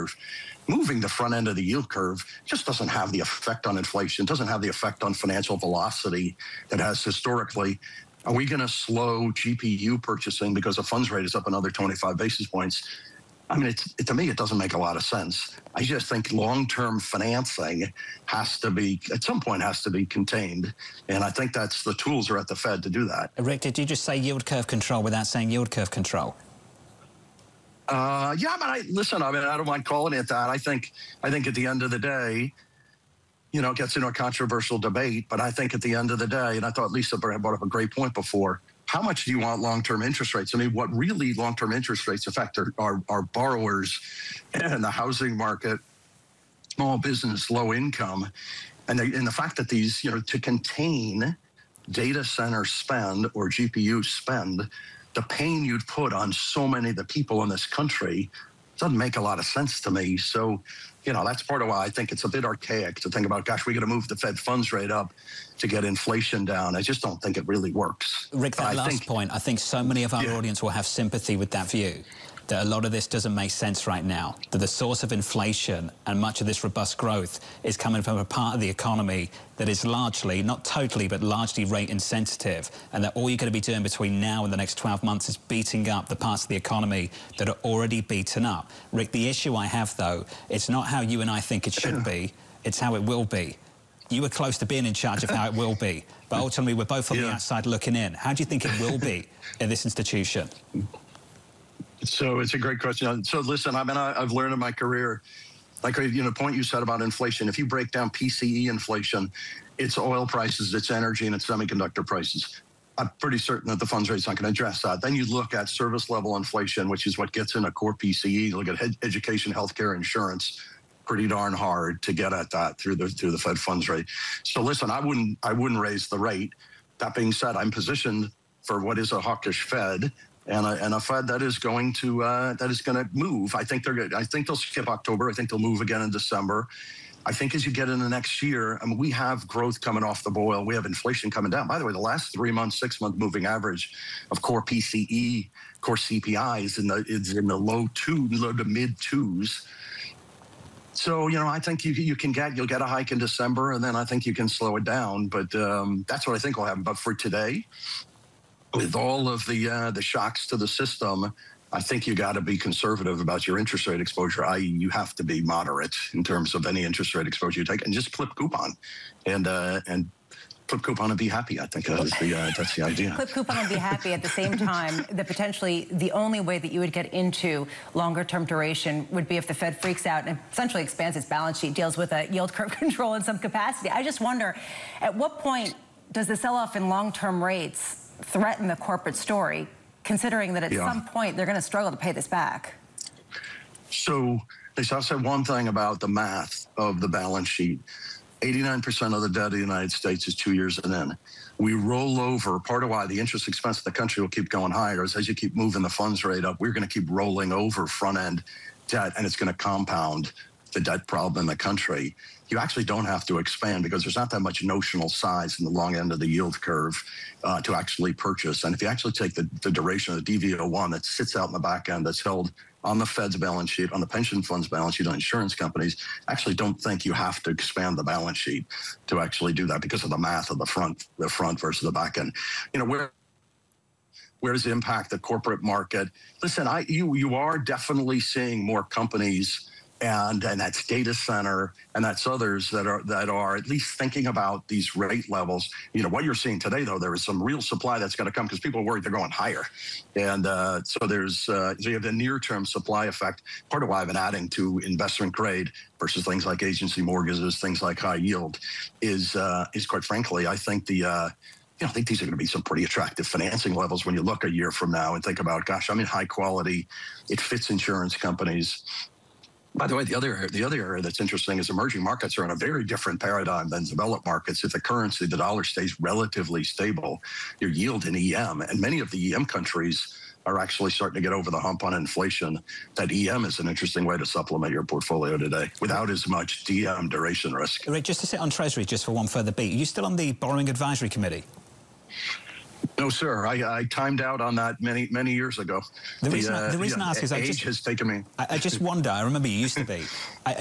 curve. Moving the front end of the yield curve just doesn't have the effect on inflation, doesn't have the effect on financial velocity that has historically. Are we going to slow GPU purchasing because the funds rate is up another 25 basis points? I mean, to me, it doesn't make a lot of sense. I just think long-term financing has to be, at some point, has to be contained. And I think that's the tools are at the Fed to do that. Rick, did you just say yield curve control without saying yield curve control? Yeah, but listen, I mean, I don't mind calling it that. I think at the end of the day, you know, it gets into a controversial debate, but I think at the end of the day, and I thought Lisa brought up a great point before, how much do you want long-term interest rates? I mean, what really long-term interest rates affect are borrowers and the housing market, small business, low income. And the fact that these, you know, to contain data center spend or GPU spend, the pain you'd put on so many of the people in this country doesn't make a lot of sense to me. So, you know, that's part of why I think it's a bit archaic to think about, gosh, we got to move the Fed funds rate up to get inflation down. I just don't think it really works. Rick, that last point, I think so many of our audience will have sympathy with that view, that a lot of this doesn't make sense right now, that the source of inflation and much of this robust growth is coming from a part of the economy that is largely, not totally, but largely rate insensitive, and that all you're going to be doing between now and the next 12 months is beating up the parts of the economy that are already beaten up. Rick, the issue I have, though, it's not how you and I think it should be, it's how it will be. You were close to being in charge of how it will be, but ultimately we're both on the outside looking in. How do you think it will be in this institution? So it's a great question. So listen, I mean, I've learned in my career, like, you know, the point you said about inflation, if you break down PCE inflation, it's oil prices, it's energy, and it's semiconductor prices. I'm pretty certain that the funds rate's not going to address that. Then you look at service level inflation, which is what gets in a core PCE. You look at education, healthcare, insurance, pretty darn hard to get at that through the Fed funds rate. So listen, I wouldn't raise the rate. That being said, I'm positioned for what is a hawkish Fed. And a Fed that is going to move. I think they'll skip October. I think they'll move again in December. I think as you get into next year, I mean, we have growth coming off the boil. We have inflation coming down. By the way, the last 3 months, 6 month moving average of core PCE, core CPI is in the low to mid twos. So, you know, I think you'll get a hike in December, and then I think you can slow it down. But that's what I think will happen. But for today, with all of the shocks to the system, I think you got to be conservative about your interest rate exposure, i.e. you have to be moderate in terms of any interest rate exposure you take, and just flip coupon and flip coupon and be happy. I think that's the idea. Flip coupon and be happy at the same time. That potentially the only way that you would get into longer term duration would be if the Fed freaks out and essentially expands its balance sheet, deals with a yield curve control in some capacity. I just wonder, at what point does the sell-off in long-term rates threaten the corporate story, considering that at some point they're going to struggle to pay this back? So I'll say one thing about the math of the balance sheet. 89% of the debt of the United States is 2 years and in. We roll over. Part of why the interest expense of the country will keep going higher is as you keep moving the funds rate up, we're going to keep rolling over front-end debt, and it's going to compound the debt problem in the country. You actually don't have to expand because there's not that much notional size in the long end of the yield curve to actually purchase. And if you actually take the duration of the DV01 that sits out in the back end, that's held on the Fed's balance sheet, on the pension fund's balance sheet, on insurance companies, actually don't think you have to expand the balance sheet to actually do that because of the math of the front versus the back end. You know, where does it impact the corporate market? Listen, you are definitely seeing more companies, and that's data center, and that's others that are at least thinking about these rate levels. You know, what you're seeing today, though, there is some real supply that's going to come because people are worried they're going higher. And so you have the near-term supply effect. Part of why I've been adding to investment grade versus things like agency mortgages, things like high yield, is quite frankly, I think I think these are going to be some pretty attractive financing levels when you look a year from now and think about, gosh, I mean, high quality, it fits insurance companies. By the way, the other area that's interesting is emerging markets are in a very different paradigm than developed markets. If the currency, the dollar, stays relatively stable, your yield in EM, and many of the EM countries are actually starting to get over the hump on inflation. That EM is an interesting way to supplement your portfolio today without as much DM duration risk. Rick, just to sit on Treasury just for one further beat, are you still on the Borrowing Advisory Committee? No, sir. I timed out on that many years ago. The reason I ask is age has taken me. I just wonder. I remember you used to be.